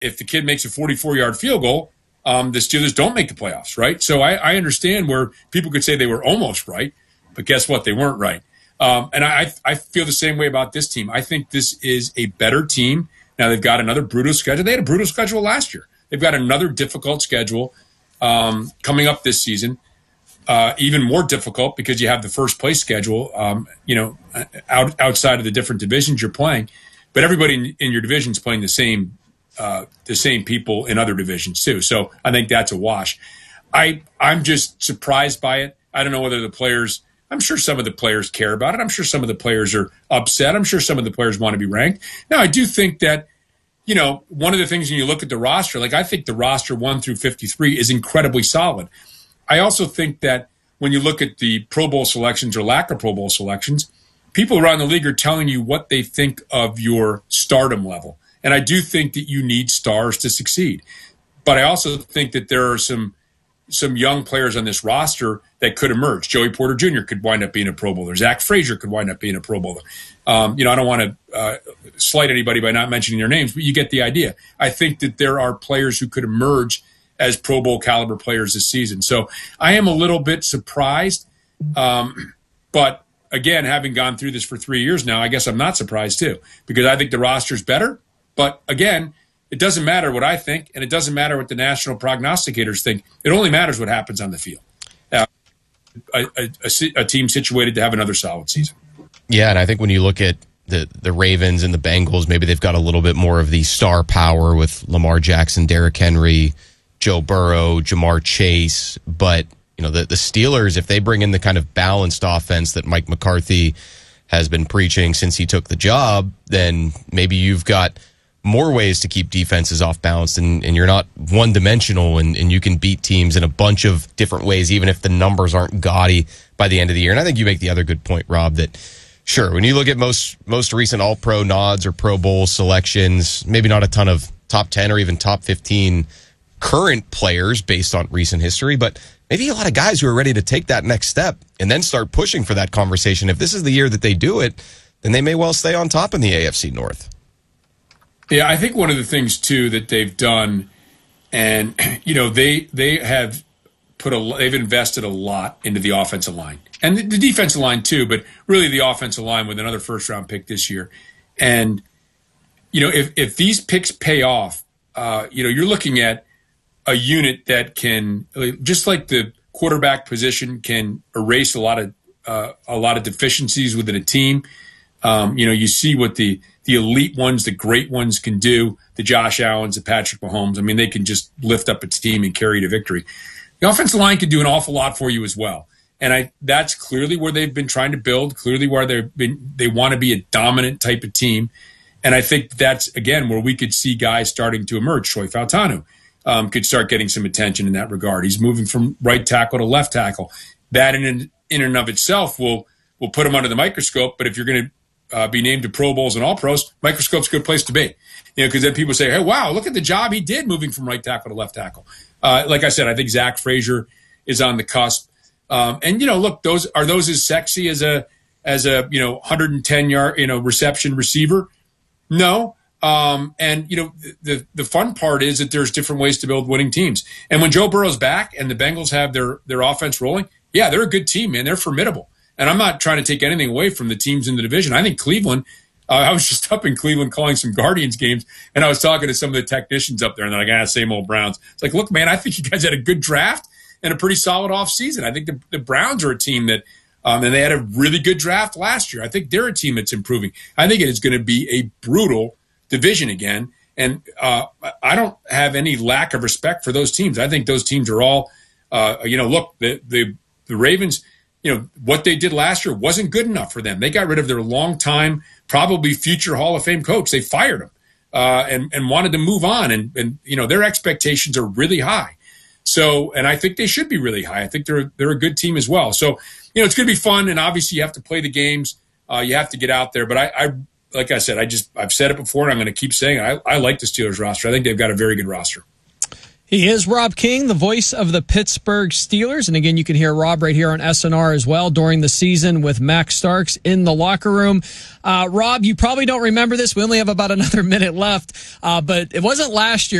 if the kid makes a 44-yard field goal, the Steelers don't make the playoffs, right? So I understand where people could say they were almost right, but guess what? They weren't right. And I feel the same way about this team. I think this is a better team. Now, they've got another brutal schedule. They had a brutal schedule last year. They've got another difficult schedule coming up this season, even more difficult because you have the first place schedule, outside of the different divisions you're playing. But everybody in your division is playing the same people in other divisions too. So I think that's a wash. I'm just surprised by it. I don't know whether the players – I'm sure some of the players care about it. I'm sure some of the players are upset. I'm sure some of the players want to be ranked. Now, I do think that, one of the things when you look at the roster, like I think the roster 1 through 53 is incredibly solid. I also think that when you look at the Pro Bowl selections or lack of Pro Bowl selections, people around the league are telling you what they think of your stardom level. And I do think that you need stars to succeed. But I also think that there are some young players on this roster that could emerge. Joey Porter Jr. could wind up being a Pro Bowler. Zach Frazier could wind up being a Pro Bowler. I don't want to slight anybody by not mentioning their names, but you get the idea. I think that there are players who could emerge as Pro Bowl caliber players this season. So I am a little bit surprised. But again, having gone through this for 3 years now, I guess I'm not surprised too, because I think the roster's better. But again, it doesn't matter what I think, and it doesn't matter what the national prognosticators think. It only matters what happens on the field. A team situated to have another solid season. Yeah, and I think when you look at the Ravens and the Bengals, maybe they've got a little bit more of the star power with Lamar Jackson, Derrick Henry, Joe Burrow, Jamar Chase. But, the Steelers, if they bring in the kind of balanced offense that Mike McCarthy has been preaching since he took the job, then maybe you've got more ways to keep defenses off balance, and you're not one-dimensional, and you can beat teams in a bunch of different ways, even if the numbers aren't gaudy by the end of the year. And I think you make the other good point, Rob, that sure, when you look at most recent All-Pro nods or Pro Bowl selections, maybe not a ton of top 10 or even top 15 current players based on recent history, but maybe a lot of guys who are ready to take that next step and then start pushing for that conversation. If this is the year that they do it, then they may well stay on top in the AFC North. Yeah, I think one of the things too that they've done, and they have they've invested a lot into the offensive line and the defensive line too, but really the offensive line with another first-round pick this year. And if these picks pay off, you're looking at a unit that can, just like the quarterback position can erase a lot of deficiencies within a team. You see what the elite ones, the great ones can do, the Josh Allens, the Patrick Mahomes. I mean, they can just lift up a team and carry to victory. The offensive line can do an awful lot for you as well. And that's clearly where they've been trying to build, clearly where they want to be a dominant type of team. And I think that's, again, where we could see guys starting to emerge. Troy Fautanu could start getting some attention in that regard. He's moving from right tackle to left tackle. That in and of itself will put him under the microscope. But if you're going to be named to Pro Bowls and All-Pros, microscope's a good place to be. Because then people say, hey, wow, look at the job he did moving from right tackle to left tackle. Like I said, I think Zach Frazier is on the cusp. Look, those as sexy as a 110-yard reception receiver? No. The fun part is that there's different ways to build winning teams. And when Joe Burrow's back and the Bengals have their offense rolling, yeah, they're a good team, man. They're formidable. And I'm not trying to take anything away from the teams in the division. I think Cleveland, I was just up in Cleveland calling some Guardians games, and I was talking to some of the technicians up there, and they're like, same old Browns. It's like, look, man, I think you guys had a good draft and a pretty solid offseason. I think the Browns are a team that, and they had a really good draft last year. I think they're a team that's improving. I think it is going to be a brutal division again. And I don't have any lack of respect for those teams. I think those teams are all, look, the Ravens, what they did last year wasn't good enough for them. They got rid of their longtime, probably future Hall of Fame coach. They fired him and wanted to move on. And their expectations are really high. So, and I think they should be really high. I think they're a good team as well. So, it's going to be fun. And obviously you have to play the games. You have to get out there. But I like I said, I've said it before and I'm going to keep saying it. I like the Steelers roster. I think they've got a very good roster. He is Rob King, the voice of the Pittsburgh Steelers. And again, you can hear Rob right here on SNR as well during the season with Max Starks in the locker room. Rob, you probably don't remember this. We only have about another minute left, but it wasn't last year.